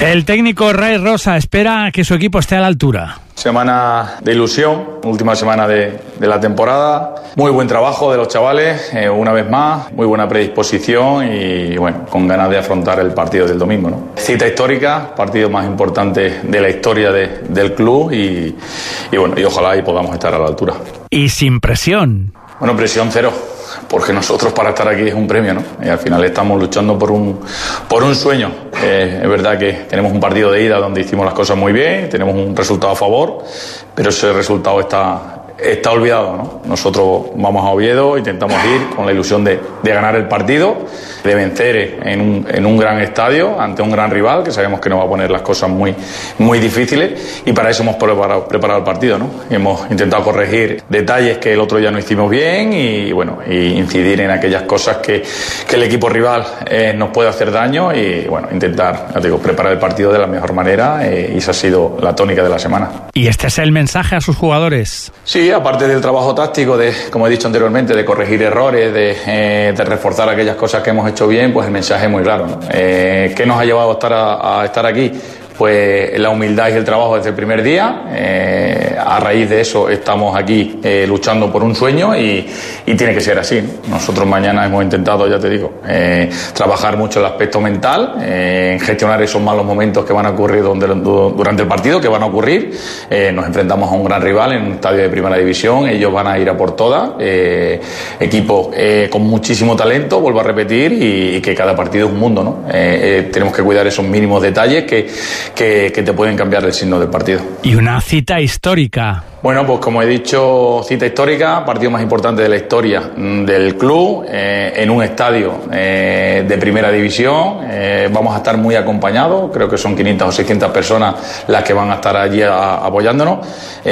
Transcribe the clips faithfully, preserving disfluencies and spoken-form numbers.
El técnico Ray Rosa espera que su equipo esté a la altura. Semana de ilusión, última semana de, de la temporada. Muy buen trabajo de los chavales, eh, una vez más, muy buena predisposición y bueno, con ganas de afrontar el partido del domingo, ¿no? Cita histórica, partido más importante de la historia de, del club y, y bueno, y ojalá y podamos estar a la altura. Y sin presión. Bueno, presión cero, porque nosotros para estar aquí es un premio, ¿no? Y al final estamos luchando por un, por un sueño. Eh, es verdad que tenemos un partido de ida donde hicimos las cosas muy bien, tenemos un resultado a favor, pero ese resultado está, está olvidado, ¿no? Nosotros vamos a Oviedo, intentamos ir con la ilusión de, de ganar el partido, de vencer en un, en un gran estadio, ante un gran rival, que sabemos que nos va a poner las cosas muy, muy difíciles, y para eso hemos preparado, preparado el partido, ¿no? Hemos intentado corregir detalles que el otro día no hicimos bien y, bueno, y incidir en aquellas cosas que, que el equipo rival eh, nos puede hacer daño y, bueno, intentar, ya te digo, preparar el partido de la mejor manera eh, y esa ha sido la tónica de la semana. ¿Y este es el mensaje a sus jugadores? Sí, aparte del trabajo táctico, de, como he dicho anteriormente, de corregir errores, de, eh, de reforzar aquellas cosas que hemos hecho bien, pues el mensaje es muy claro, ¿no? Eh, ¿Qué nos ha llevado a estar, a, a estar aquí? Pues la humildad y el trabajo desde el primer día. Eh, a raíz de eso estamos aquí eh, luchando por un sueño y, y tiene que ser así, ¿no? Nosotros mañana hemos intentado, ya te digo, eh, trabajar mucho el aspecto mental, eh, gestionar esos malos momentos que van a ocurrir donde, durante el partido, que van a ocurrir. Eh, nos enfrentamos a un gran rival en un estadio de primera división, ellos van a ir a por todas. Eh, equipo eh, con muchísimo talento, vuelvo a repetir, y, y que cada partido es un mundo, ¿no? Eh, eh, tenemos que cuidar esos mínimos detalles que Que, que te pueden cambiar el signo del partido. Y una cita histórica. Bueno, pues como he dicho, cita histórica, partido más importante de la historia del club, eh, en un estadio eh, de primera división. Eh, vamos a estar muy acompañados, creo que son quinientas o seiscientas personas las que van a estar allí a, apoyándonos,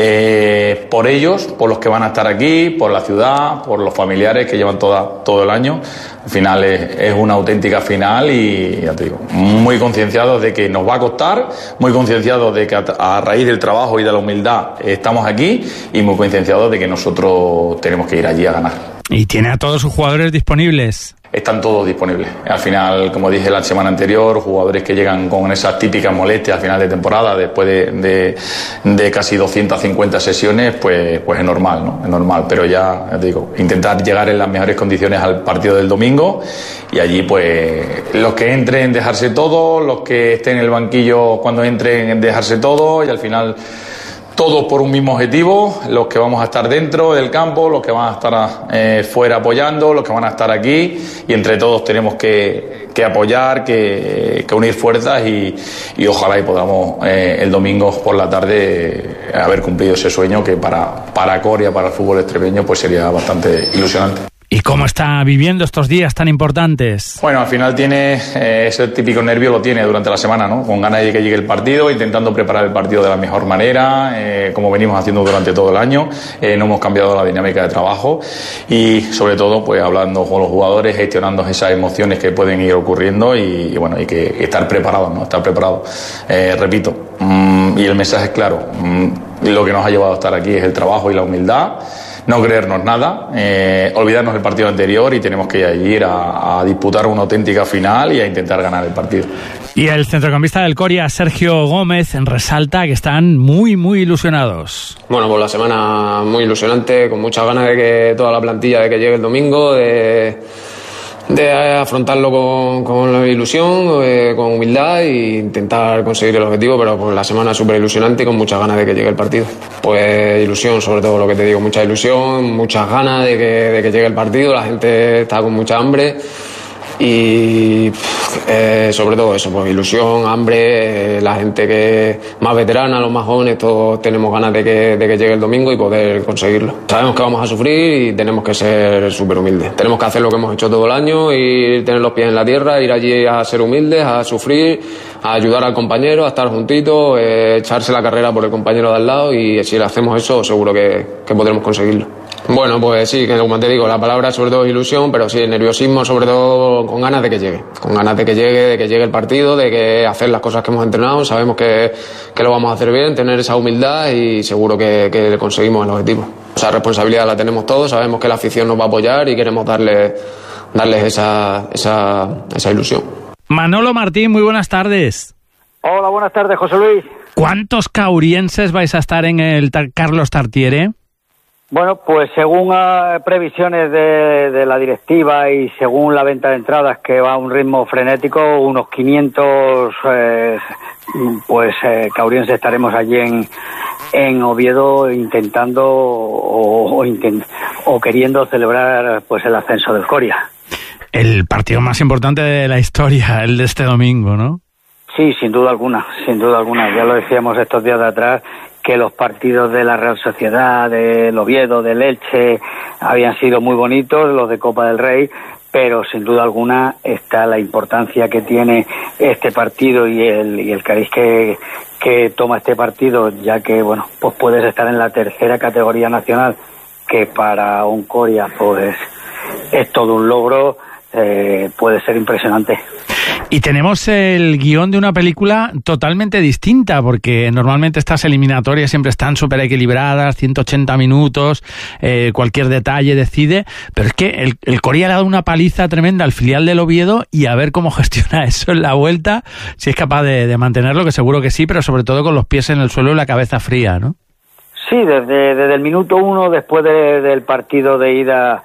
eh, por ellos, por los que van a estar aquí, por la ciudad, por los familiares que llevan toda, todo el año. Al final es, es una auténtica final y, ya te digo, muy concienciados de que nos va a costar, muy concienciados de que a, a raíz del trabajo y de la humildad estamos aquí y muy concienciados de que nosotros tenemos que ir allí a ganar. ¿Y tiene a todos sus jugadores disponibles? Están todos disponibles. Al final, como dije la semana anterior, jugadores que llegan con esas típicas molestias al final de temporada, después de, de, de casi doscientas cincuenta sesiones, pues, pues es normal, ¿no? Es normal, pero ya, ya te digo, intentar llegar en las mejores condiciones al partido del domingo y allí, pues, los que entren, dejarse todo, los que estén en el banquillo cuando entren, dejarse todo y al final todos por un mismo objetivo, los que vamos a estar dentro del campo, los que van a estar eh, fuera apoyando, los que van a estar aquí y entre todos tenemos que, que apoyar, que, que unir fuerzas y, y ojalá y podamos eh, el domingo por la tarde haber cumplido ese sueño que para, para Coria, para el fútbol extremeño, pues sería bastante ilusionante. ¿Y cómo está viviendo estos días tan importantes? Bueno, al final tiene eh, ese típico nervio, lo tiene durante la semana, ¿no? Con ganas de que llegue el partido, intentando preparar el partido de la mejor manera, eh, como venimos haciendo durante todo el año. Eh, no hemos cambiado la dinámica de trabajo y, sobre todo, pues hablando con los jugadores, gestionando esas emociones que pueden ir ocurriendo y, y bueno, y que y estar preparados, ¿no? Estar preparados. Eh, repito, mmm, y el mensaje es claro. Mmm, lo que nos ha llevado a estar aquí es el trabajo y la humildad. No creernos nada, eh, olvidarnos del partido anterior y tenemos que ir a, a disputar una auténtica final y a intentar ganar el partido. Y el centrocampista del Coria, Sergio Gómez, resalta que están muy, muy ilusionados. Bueno, pues la semana muy ilusionante, con muchas ganas de que toda la plantilla de que llegue el domingo, de... de afrontarlo con, con ilusión, eh, con humildad e intentar conseguir el objetivo, pero pues la semana es súper ilusionante y con muchas ganas de que llegue el partido. Pues ilusión, sobre todo lo que te digo, mucha ilusión, muchas ganas de que, de que llegue el partido, la gente está con mucha hambre y eh, sobre todo eso, pues ilusión, hambre, eh, la gente que más veterana, los más jóvenes, todos tenemos ganas de que, de que llegue el domingo y poder conseguirlo. Sabemos que vamos a sufrir y tenemos que ser súper humildes. Tenemos que hacer lo que hemos hecho todo el año y tener los pies en la tierra, ir allí a ser humildes, a sufrir, a ayudar al compañero, a estar juntitos, eh, echarse la carrera por el compañero de al lado y si le hacemos eso seguro que, que podremos conseguirlo. Bueno, pues sí, que como te digo, la palabra sobre todo es ilusión, pero sí, nerviosismo sobre todo con ganas de que llegue. Con ganas de que llegue, de que llegue el partido, de que hacer las cosas que hemos entrenado, sabemos que, que lo vamos a hacer bien, tener esa humildad y seguro que, que conseguimos el objetivo. Esa responsabilidad la tenemos todos, sabemos que la afición nos va a apoyar y queremos darle, darles esa, esa, esa ilusión. Manolo Martín, muy buenas tardes. Hola, buenas tardes, José Luis. ¿Cuántos caurienses vais a estar en el Carlos Tartiere? Bueno, pues según uh, previsiones de, de la directiva y según la venta de entradas, que va a un ritmo frenético, unos quinientos eh, pues eh, caurienses estaremos allí en, en Oviedo intentando o, o, intent, o queriendo celebrar pues el ascenso del Coria. El partido más importante de la historia, el de este domingo, ¿no? Sí, sin duda alguna, sin duda alguna. Ya lo decíamos estos días de atrás, que los partidos de la Real Sociedad, del Oviedo, del Elche, habían sido muy bonitos, los de Copa del Rey, pero sin duda alguna está la importancia que tiene este partido y el, y el cariz que, que toma este partido, ya que, bueno, pues puedes estar en la tercera categoría nacional, que para un Coria, pues, es todo un logro, eh, puede ser impresionante. Y tenemos el guión de una película totalmente distinta, porque normalmente estas eliminatorias siempre están súper equilibradas, ciento ochenta minutos, eh, cualquier detalle decide, pero es que el, el Coria le ha dado una paliza tremenda al filial del Oviedo y a ver cómo gestiona eso en la vuelta, si es capaz de, de mantenerlo, que seguro que sí, pero sobre todo con los pies en el suelo y la cabeza fría, ¿no? Sí, desde, desde el minuto uno, después de, del partido de ida,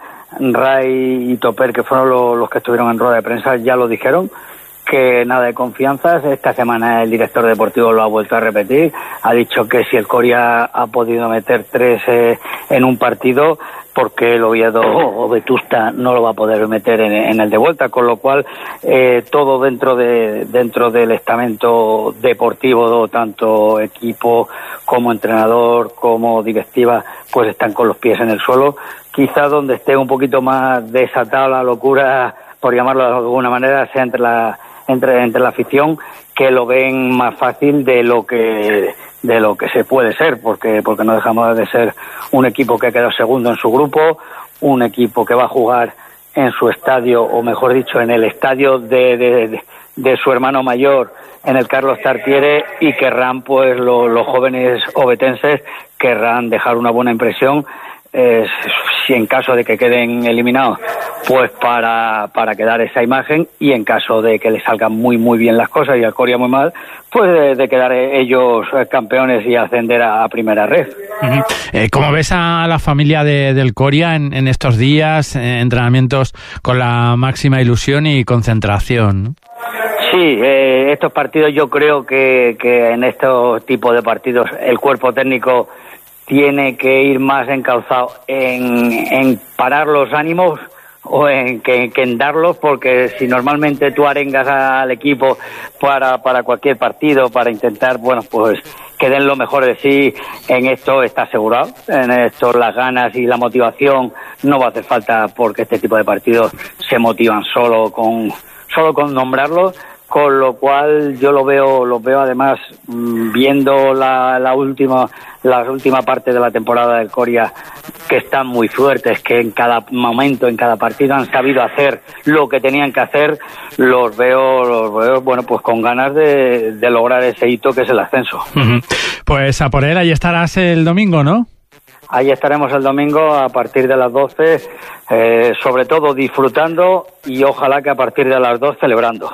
Ray y Toper, que fueron los, los que estuvieron en rueda de prensa, ya lo dijeron, que nada de confianzas. Esta semana el director deportivo lo ha vuelto a repetir, ha dicho que si el Coria ha podido meter tres eh, en un partido, porque el Oviedo o Vetusta no lo va a poder meter en, en el de vuelta, con lo cual eh, todo dentro de dentro del estamento deportivo, tanto equipo como entrenador como directiva, pues están con los pies en el suelo. Quizá donde esté un poquito más desatada la locura, por llamarlo de alguna manera, sea entre la entre entre la afición, que lo ven más fácil de lo que de lo que se puede ser, porque porque no dejamos de ser un equipo que ha quedado segundo en su grupo, un equipo que va a jugar en su estadio, o mejor dicho, en el estadio de de, de, de su hermano mayor, en el Carlos Tartiere, y querrán, pues lo, los jóvenes ovetenses querrán dejar una buena impresión, eh, si en caso de que queden eliminados, pues para para quedar esa imagen, y en caso de que les salgan muy muy bien las cosas y al Coria muy mal, pues de, de quedar ellos campeones y ascender a, a primera red. Uh-huh. eh, ¿Cómo ves a la familia de, del Coria en, en estos días, eh, entrenamientos con la máxima ilusión y concentración? Sí, eh, estos partidos yo creo que, que en estos tipos de partidos el cuerpo técnico tiene que ir más encauzado en, en parar los ánimos o en que, que en darlos, porque si normalmente tú arengas al equipo para, para cualquier partido, para intentar, bueno, pues que den lo mejor de sí, en esto está asegurado, en esto las ganas y la motivación no va a hacer falta, porque este tipo de partidos se motivan solo con, solo con nombrarlos. Con lo cual yo lo veo, lo veo además viendo la, la última, la última parte de la temporada del Coria, que están muy fuertes, que en cada momento, en cada partido han sabido hacer lo que tenían que hacer. Los veo, los veo, bueno, pues con ganas de, de lograr ese hito que es el ascenso. Uh-huh. Pues a por él, ahí estarás el domingo, ¿no? Ahí estaremos el domingo a partir de las doce, eh, sobre todo disfrutando, y ojalá que a partir de las dos celebrando.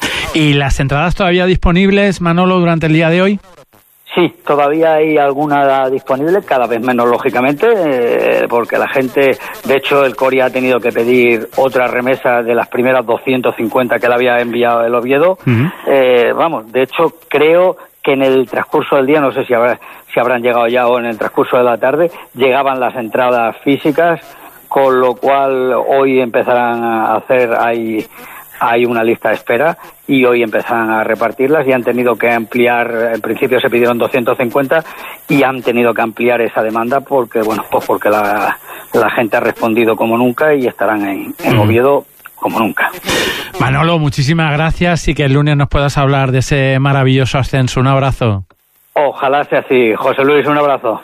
¿Y las entradas todavía disponibles, Manolo, durante el día de hoy? Sí, todavía hay alguna disponible, cada vez menos, lógicamente, eh, porque la gente, de hecho el Coria ha tenido que pedir otra remesa de las primeras doscientas cincuenta que le había enviado el Oviedo. Uh-huh. eh, vamos, de hecho creo que en el transcurso del día, no sé si habrá, si habrán llegado ya o en el transcurso de la tarde, llegaban las entradas físicas, con lo cual hoy empezarán a hacer, hay, hay una lista de espera, y hoy empezarán a repartirlas, y han tenido que ampliar, en principio se pidieron doscientas cincuenta, y han tenido que ampliar esa demanda porque, bueno, pues porque la, la gente ha respondido como nunca, y estarán en, en Oviedo como nunca. Manolo, muchísimas gracias, y que el lunes nos puedas hablar de ese maravilloso ascenso. Un abrazo. Ojalá sea así. José Luis, un abrazo.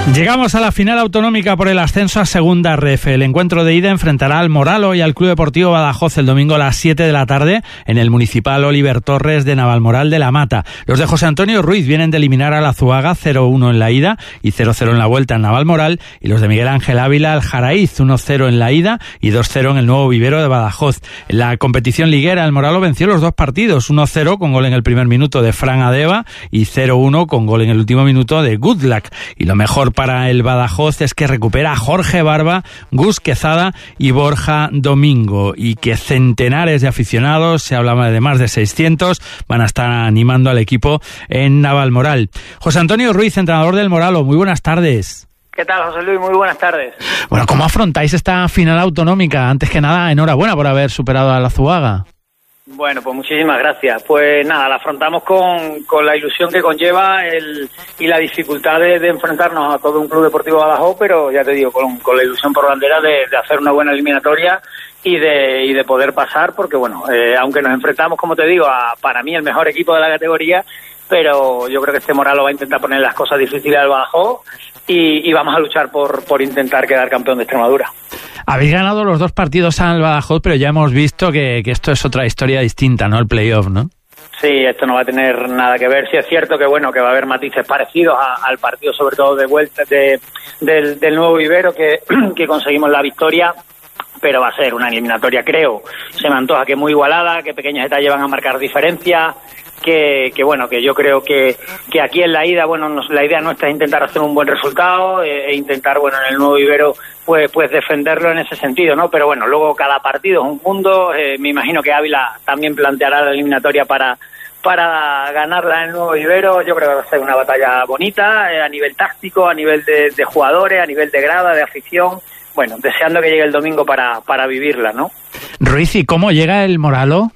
Llegamos a la final autonómica por el ascenso a Segunda Ref. El encuentro de ida enfrentará al Moralo y al Club Deportivo Badajoz el domingo a las siete de la tarde en el Municipal Oliver Torres de Navalmoral de la Mata. Los de José Antonio Ruiz vienen de eliminar al Azuaga cero uno en la ida y cero cero en la vuelta en Navalmoral, y los de Miguel Ángel Ávila al Jaraíz uno cero en la ida y dos cero en el Nuevo Vivero de Badajoz. En la competición liguera el Moralo venció los dos partidos, uno cero con gol en el primer minuto de Fran Adeva y cero uno con gol en el último minuto de Good Luck. Y lo mejor para el Badajoz es que recupera a Jorge Barba, Gus Quezada y Borja Domingo, y que centenares de aficionados, se hablaba de más de seiscientos, van a estar animando al equipo en Navalmoral. José Antonio Ruiz, entrenador del Moralo, muy buenas tardes. ¿Qué tal, José Luis? Muy buenas tardes. Bueno, ¿cómo afrontáis esta final autonómica? Antes que nada, enhorabuena por haber superado a la Azuaga. Bueno, pues muchísimas gracias. Pues nada, la afrontamos con, con la ilusión que conlleva el, y la dificultad de, de enfrentarnos a todo un Club Deportivo Badajoz, pero ya te digo, con, con la ilusión por bandera de, de hacer una buena eliminatoria y de, y de poder pasar, porque bueno, eh, aunque nos enfrentamos, como te digo, a para mí el mejor equipo de la categoría, pero yo creo que este Moralo va a intentar poner las cosas difíciles al Badajoz y, y vamos a luchar por, por intentar quedar campeón de Extremadura. Habéis ganado los dos partidos al Badajoz, pero ya hemos visto que, que esto es otra historia distinta, ¿no? El playoff, ¿no? Sí, esto no va a tener nada que ver. Sí es cierto que bueno, que va a haber matices parecidos a, al partido, sobre todo de vuelta de, del, del Nuevo Vivero, que, que conseguimos la victoria, pero va a ser una eliminatoria, creo, se me antoja que muy igualada, que pequeños detalles van a marcar diferencias. Que, que bueno, que yo creo que, que aquí en la ida, bueno, nos, la idea nuestra es intentar hacer un buen resultado e, e intentar, bueno, en el Nuevo Vivero, pues, pues defenderlo en ese sentido, ¿no? Pero bueno, luego cada partido es un mundo, eh, me imagino que Ávila también planteará la eliminatoria para, para ganarla en el Nuevo Vivero. Yo creo que va a ser una batalla bonita, eh, a nivel táctico, a nivel de, de jugadores, a nivel de grada, de afición. Bueno, deseando que llegue el domingo para, para vivirla, ¿no? Ruiz, ¿y cómo llega el Moralo?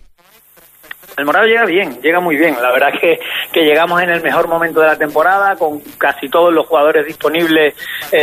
El Moralo llega bien, llega muy bien. La verdad que, que llegamos en el mejor momento de la temporada, con casi todos los jugadores disponibles,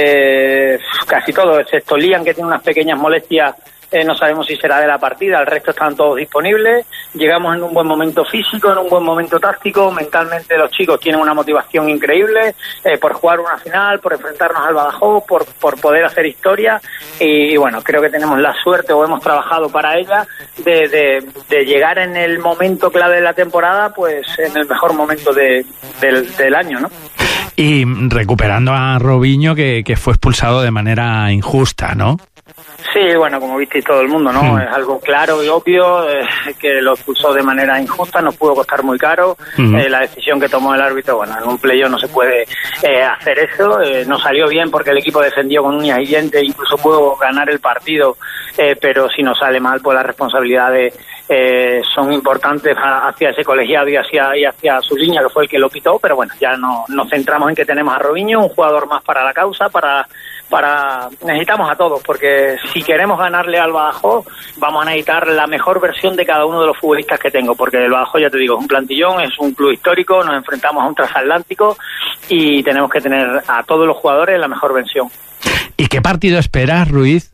eh, casi todos, excepto Lian, que tiene unas pequeñas molestias, eh, no sabemos si será de la partida, el resto están todos disponibles. Llegamos en un buen momento físico, en un buen momento táctico, mentalmente los chicos tienen una motivación increíble eh, por jugar una final, por enfrentarnos al Badajoz, por, por poder hacer historia, y, y bueno, creo que tenemos la suerte, o hemos trabajado para ella, de, de, de llegar en el momento clave de la temporada, pues en el mejor momento de, del, del año, ¿no? Y recuperando a Robinho, que, que fue expulsado de manera injusta, ¿no? Sí, bueno, como visteis todo el mundo, ¿no? Mm. Es algo claro y obvio, eh, que lo expulsó de manera injusta, nos pudo costar muy caro. Mm. Eh, la decisión que tomó el árbitro, bueno, en un playoff no se puede eh, hacer eso. Eh, no salió bien porque el equipo defendió con uñas y dientes, incluso pudo ganar el partido, eh, pero si no sale mal, pues las responsabilidades eh, son importantes hacia ese colegiado y hacia, y hacia su línea, que fue el que lo pitó. Pero bueno, ya no nos centramos en que tenemos a Robinho, un jugador más para la causa, para... para necesitamos a todos, porque si queremos ganarle al Badajoz vamos a necesitar la mejor versión de cada uno de los futbolistas que tengo, porque el Badajoz, ya te digo, es un plantillón, es un club histórico, nos enfrentamos a un transatlántico y tenemos que tener a todos los jugadores en la mejor versión. ¿Y qué partido esperas, Ruiz?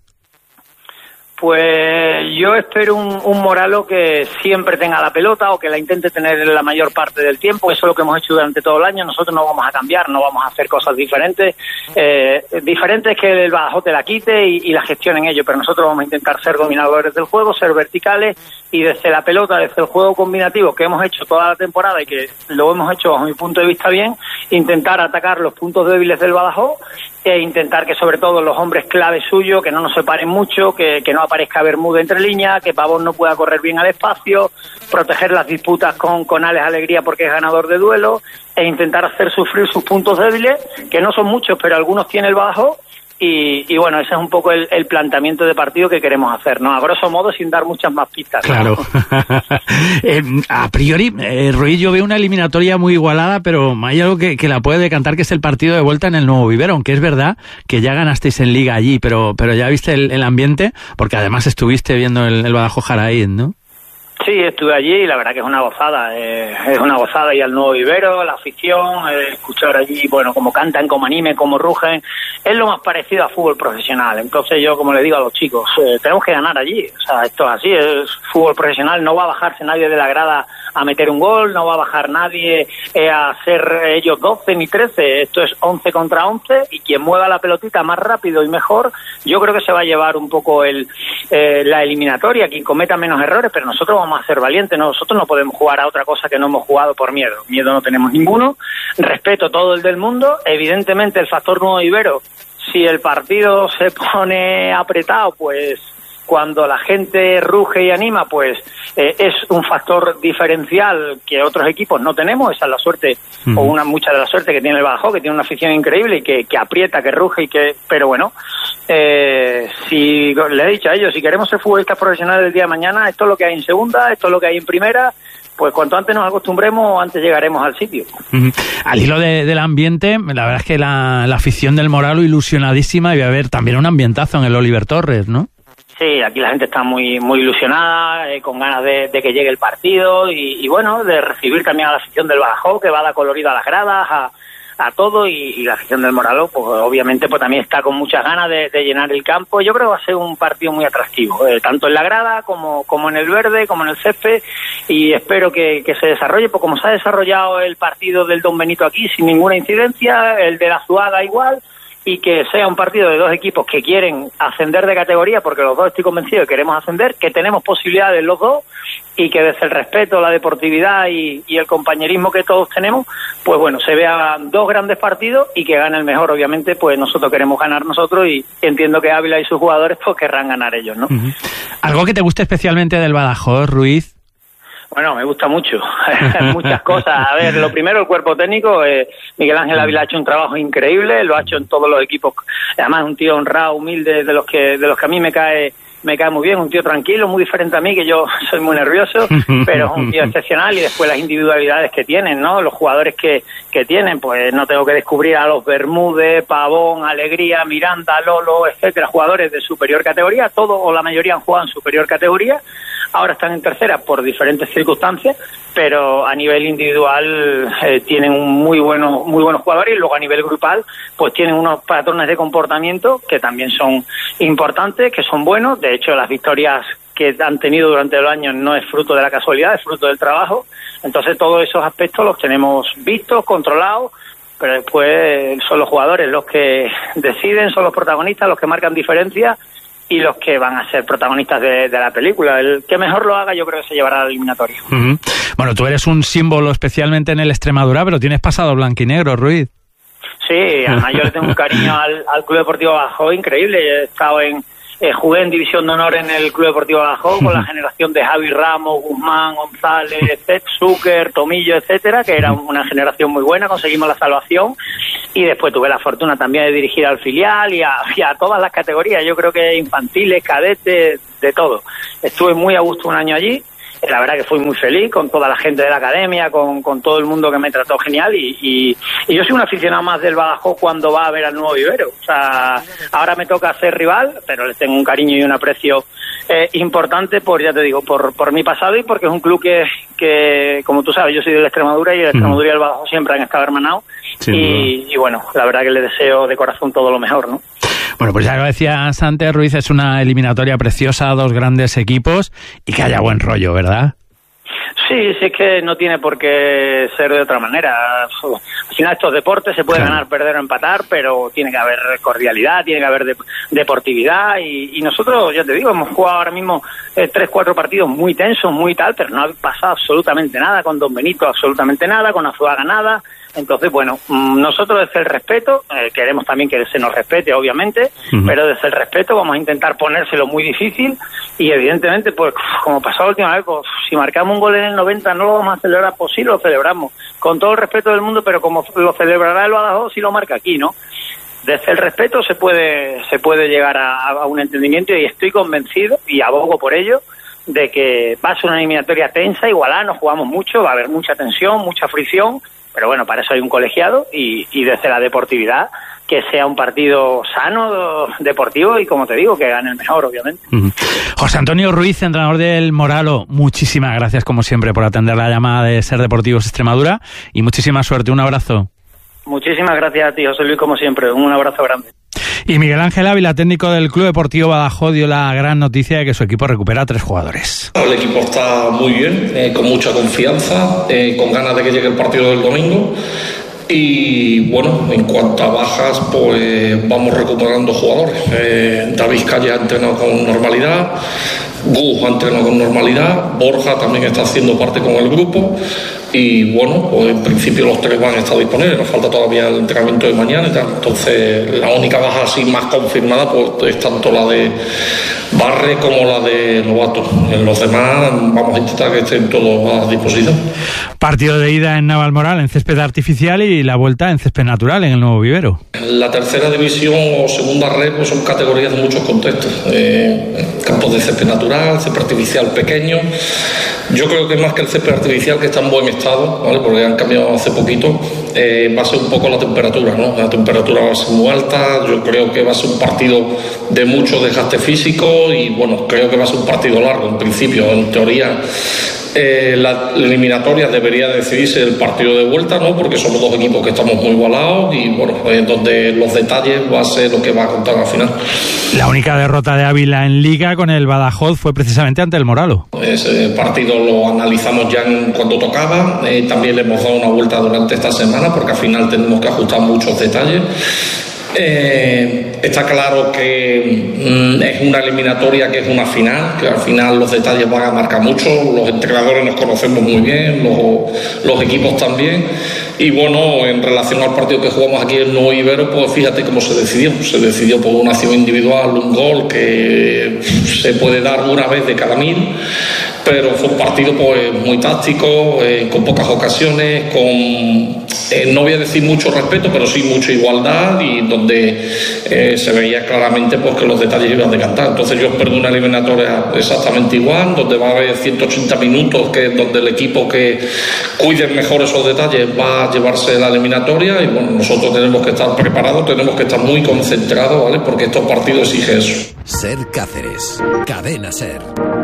Pues yo espero un, un Moralo que siempre tenga la pelota, o que la intente tener la mayor parte del tiempo. Eso es lo que hemos hecho durante todo el año. Nosotros no vamos a cambiar, no vamos a hacer cosas diferentes. Eh, diferente es que el Badajoz te la quite y, y la gestionen ellos, pero nosotros vamos a intentar ser dominadores del juego, ser verticales, y desde la pelota, desde el juego combinativo que hemos hecho toda la temporada y que lo hemos hecho bajo mi punto de vista bien, intentar atacar los puntos débiles del Badajoz e intentar que sobre todo los hombres clave suyos, que no nos separen mucho, que, que no aparezca Bermúdez entre líneas, que Pavón no pueda correr bien al espacio, proteger las disputas con, con Alex Alegría porque es ganador de duelo, e intentar hacer sufrir sus puntos débiles, que no son muchos, pero algunos tiene el Badajoz. Y, y bueno, ese es un poco el, el planteamiento de partido que queremos hacer, ¿no? A grosso modo, sin dar muchas más pistas. Claro. eh, a priori, eh, Ruiz, yo veo una eliminatoria muy igualada, pero hay algo que, que la puede decantar, que es el partido de vuelta en el Nuevo Vivero, aunque es verdad que ya ganasteis en Liga allí, pero pero ya viste el, el ambiente, porque además estuviste viendo el, el Badajoz Jaraíz, ¿no? Sí, estuve allí y la verdad que es una gozada, eh, es una gozada ir al Nuevo Vivero, la afición, eh, escuchar allí, bueno, cómo cantan, cómo animen, cómo rugen, es lo más parecido a fútbol profesional. Entonces yo, como le digo a los chicos, eh, tenemos que ganar allí, o sea, esto es así, es fútbol profesional, no va a bajarse nadie de la grada a meter un gol, no va a bajar nadie eh, a ser ellos doce ni trece, esto es once contra once y quien mueva la pelotita más rápido y mejor, yo creo que se va a llevar un poco el eh, la eliminatoria, quien cometa menos errores, pero nosotros vamos a ser valientes, nosotros no podemos jugar a otra cosa que no hemos jugado por miedo, miedo no tenemos ninguno, respeto todo el del mundo, evidentemente el factor Nuevo Ibero, si el partido se pone apretado, pues cuando la gente ruge y anima, pues eh, es un factor diferencial que otros equipos no tenemos, esa es la suerte, mm. o una mucha de la suerte que tiene el Badajoz, que tiene una afición increíble y que, que aprieta, que ruge y que, pero bueno, eh, si le he dicho a ellos, si queremos ser futbolistas profesionales el día de mañana, esto es lo que hay en segunda, esto es lo que hay en primera, pues cuanto antes nos acostumbremos, antes llegaremos al sitio. Uh-huh. Al hilo de, del ambiente, la verdad es que la, la afición del Moralo ilusionadísima y va a haber también un ambientazo en el Oliver Torres, ¿no? Sí, aquí la gente está muy muy ilusionada, eh, con ganas de, de que llegue el partido y, y bueno, de recibir también a la afición del Badajoz, que va a dar colorido a las gradas, a, a todo, y, y la afición del Moralo, pues obviamente pues también está con muchas ganas de, de llenar el campo. Yo creo que va a ser un partido muy atractivo, eh, tanto en la grada como, como en el verde, como en el césped, y espero que, que se desarrolle, pues como se ha desarrollado el partido del Don Benito aquí sin ninguna incidencia, el de la Zuaga igual, y que sea un partido de dos equipos que quieren ascender de categoría, porque los dos estoy convencido de que queremos ascender, que tenemos posibilidades los dos, y que desde el respeto, la deportividad y, y el compañerismo que todos tenemos, pues bueno, se vean dos grandes partidos y que gane el mejor. Obviamente, pues nosotros queremos ganar nosotros y entiendo que Ávila y sus jugadores pues querrán ganar ellos, ¿no? Uh-huh. ¿Algo que te guste especialmente del Badajoz, Ruiz? Bueno, me gusta mucho, muchas cosas. A ver, lo primero, el cuerpo técnico, eh, Miguel Ángel Ávila ha hecho un trabajo increíble, lo ha hecho en todos los equipos, además un tío honrado, humilde, de los que de los que a mí me cae me cae muy bien, un tío tranquilo, muy diferente a mí, que yo soy muy nervioso, pero es un tío excepcional, y después las individualidades que tienen, ¿no? Los jugadores que, que tienen, pues no tengo que descubrir a los Bermúdez, Pavón, Alegría, Miranda, Lolo, etcétera, jugadores de superior categoría, todos o la mayoría han jugado en superior categoría, ahora están en tercera por diferentes circunstancias, pero a nivel individual eh, tienen un muy buenos muy buenos jugadores, y luego a nivel grupal pues tienen unos patrones de comportamiento que también son importantes, que son buenos. De hecho, las victorias que han tenido durante el año no es fruto de la casualidad, es fruto del trabajo. Entonces todos esos aspectos los tenemos vistos, controlados, pero después son los jugadores los que deciden, son los protagonistas, los que marcan diferencias y los que van a ser protagonistas de, de la película. El que mejor lo haga yo creo que se llevará al eliminatorio. Uh-huh. Bueno, tú eres un símbolo especialmente en el Extremadura, pero tienes pasado blanquinegro, Ruiz. Sí, además yo le tengo un cariño al, al Club Deportivo Badajoz increíble. He estado en, eh, jugué en División de Honor en el Club Deportivo Badajoz con la generación de Javi Ramos, Guzmán, González, Zucker, Tomillo, etcétera, que era una generación muy buena, conseguimos la salvación. Y después tuve la fortuna también de dirigir al filial y a, y a todas las categorías, yo creo que infantiles, cadetes, de todo. Estuve muy a gusto un año allí, la verdad que fui muy feliz con toda la gente de la academia, con, con todo el mundo que me trató genial, y, y, y yo soy un aficionado más del Badajoz cuando va a ver al Nuevo Vivero. O sea, ahora me toca ser rival, pero les tengo un cariño y un aprecio eh, importante por, ya te digo, por, por mi pasado y porque es un club que, que, como tú sabes, yo soy de la Extremadura y el Extremadura y el Badajoz siempre han estado hermanados. Sí, y, y bueno, la verdad que le deseo de corazón todo lo mejor, ¿no? Bueno, pues ya lo decías antes, Ruiz, es una eliminatoria preciosa, dos grandes equipos y que haya buen rollo, ¿verdad? Sí, sí, es que no tiene por qué ser de otra manera. Al final estos deportes se puede claro. ganar, perder o empatar, pero tiene que haber cordialidad, tiene que haber de, deportividad y, y nosotros, ya te digo, hemos jugado ahora mismo eh, tres, cuatro partidos muy tensos, muy tal, pero no ha pasado absolutamente nada, con Don Benito absolutamente nada, con Azuaga nada. Entonces, bueno, nosotros desde el respeto, eh, queremos también que se nos respete, obviamente, uh-huh. pero desde el respeto vamos a intentar ponérselo muy difícil y evidentemente, pues como pasó la última vez, pues si marcamos un gol en el noventa no lo vamos a celebrar, pues sí lo celebramos, con todo el respeto del mundo, pero como lo celebrará el Badajoz si lo marca aquí, ¿no? Desde el respeto se puede se puede llegar a, a un entendimiento y estoy convencido y abogo por ello de que va a ser una eliminatoria tensa, igualada, nos jugamos mucho, va a haber mucha tensión, mucha fricción, pero bueno, para eso hay un colegiado y, y desde la deportividad que sea un partido sano, deportivo y, como te digo, que gane el mejor, obviamente. Uh-huh. José Antonio Ruiz, entrenador del Moralo, muchísimas gracias, como siempre, por atender la llamada de Ser Deportivos Extremadura y muchísima suerte. Un abrazo. Muchísimas gracias a ti, José Luis, como siempre. Un abrazo grande. Y Miguel Ángel Ávila, técnico del Club Deportivo Badajoz, dio la gran noticia de que su equipo recupera a tres jugadores. El equipo está muy bien, eh, con mucha confianza, eh, con ganas de que llegue el partido del domingo. Y bueno, en cuanto a bajas, pues vamos recuperando jugadores. Eh, David Calle ha entrenado con normalidad, Gus ha entrenado con normalidad, Borja también está haciendo parte con el grupo. Y bueno, pues en principio los tres van a estar disponibles, nos falta todavía el entrenamiento de mañana y tal. Entonces la única baja así más confirmada pues es tanto la de Barre como la de Lobato. En los demás vamos a intentar que estén todos a disposición. Partido de ida en Navalmoral en césped artificial y la vuelta en césped natural en el nuevo vivero. La tercera división o segunda red pues son categorías de muchos contextos. Eh, campos de césped natural, césped artificial pequeño. Yo creo que más que el césped artificial, que está en buen estado, ¿vale? Porque han cambiado hace poquito, eh, va a ser un poco la temperatura, ¿no? La temperatura va a ser muy alta, yo creo que va a ser un partido de mucho desgaste físico y bueno, creo que va a ser un partido largo en principio, en teoría. Eh, la eliminatoria debería decidirse el partido de vuelta, ¿no? Porque somos dos equipos que estamos muy igualados y bueno, eh, donde los detalles va a ser lo que va a contar al final. La única derrota de Ávila en Liga con el Badajoz fue precisamente ante el Moralo. Ese partido lo analizamos ya en cuando tocaba, eh, también le hemos dado una vuelta durante esta semana porque al final tenemos que ajustar muchos detalles. Eh, está claro que mm, es una eliminatoria que es una final, que al final los detalles van a marcar mucho, los entrenadores nos conocemos muy bien, los, los equipos también, y bueno, en relación al partido que jugamos aquí en Nuevo Ibero, pues fíjate cómo se decidió, se decidió por una acción individual, un gol que se puede dar una vez de cada mil, pero fue un partido pues muy táctico, eh, con pocas ocasiones, con, eh, no voy a decir mucho respeto, pero sí mucha igualdad y donde eh, se veía claramente pues que los detalles iban a decantar. Entonces yo espero una eliminatoria exactamente igual, donde va a haber ciento ochenta minutos, que es donde el equipo que cuide mejor esos detalles va a llevarse la eliminatoria y bueno, nosotros tenemos que estar preparados, tenemos que estar muy concentrados, ¿vale? Porque estos partidos exigen eso. Ser Cáceres, Cadena Ser.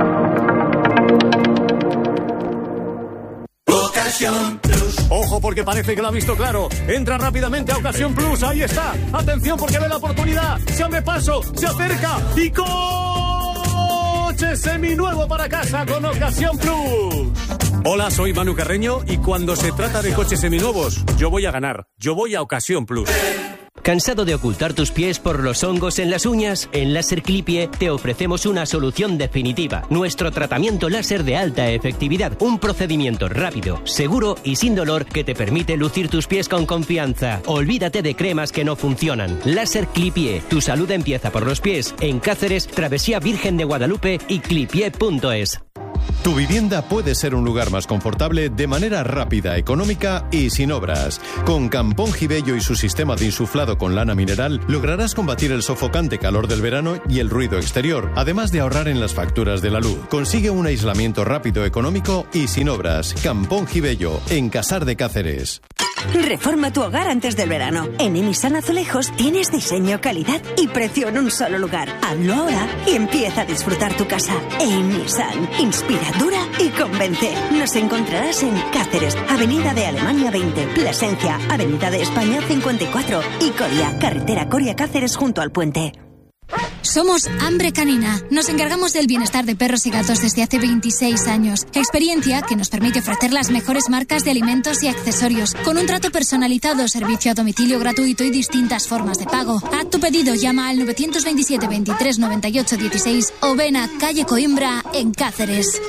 Ojo, porque parece que lo ha visto claro. Entra rápidamente a Ocasión Plus. Ahí está. Atención, porque ve la oportunidad. Se abre paso, se acerca y coche seminuevo para casa con Ocasión Plus. Hola, soy Manu Carreño y cuando se trata de coches seminuevos, yo voy a ganar. Yo voy a Ocasión Plus. ¿Cansado de ocultar tus pies por los hongos en las uñas? En Láser Clipie te ofrecemos una solución definitiva. Nuestro tratamiento láser de alta efectividad. Un procedimiento rápido, seguro y sin dolor que te permite lucir tus pies con confianza. Olvídate de cremas que no funcionan. Láser Clipie. Tu salud empieza por los pies. En Cáceres, Travesía Virgen de Guadalupe y clipie punto es. Tu vivienda puede ser un lugar más confortable de manera rápida, económica y sin obras. Con Campón Gibello y su sistema de insuflado con lana mineral, lograrás combatir el sofocante calor del verano y el ruido exterior, además de ahorrar en las facturas de la luz. Consigue un aislamiento rápido, económico y sin obras. Campón Gibello, en Casar de Cáceres. Reforma tu hogar antes del verano. En Emisan Azulejos tienes diseño, calidad y precio en un solo lugar. Hazlo ahora y empieza a disfrutar tu casa. Emisan, inspira, dura y convence. Nos encontrarás en Cáceres, Avenida de Alemania veinte, Plasencia, Avenida de España cincuenta y cuatro y Coria, carretera Coria-Cáceres junto al puente. Somos Hambre Canina. Nos encargamos del bienestar de perros y gatos desde hace veintiséis años. Experiencia que nos permite ofrecer las mejores marcas de alimentos y accesorios, con un trato personalizado, servicio a domicilio gratuito y distintas formas de pago. Haz tu pedido, llama al nueve dos siete, veintitrés, noventa y ocho, dieciséis o ven a calle Coimbra en Cáceres.